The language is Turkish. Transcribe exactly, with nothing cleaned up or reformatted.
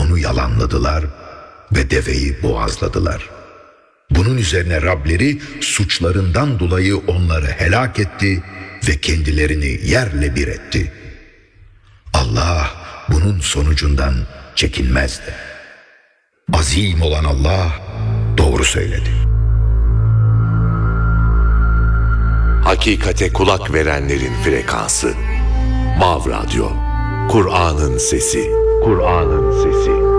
onu yalanladılar ve deveyi boğazladılar. Bunun üzerine Rableri suçlarından dolayı onları helak etti ve kendilerini yerle bir etti. Allah bunun sonucundan çekinmezdi. Azim olan Allah doğru söyledi. Hakikate kulak verenlerin frekansı. Mav Radyo. Kur'an'ın sesi. Kur'an'ın sesi.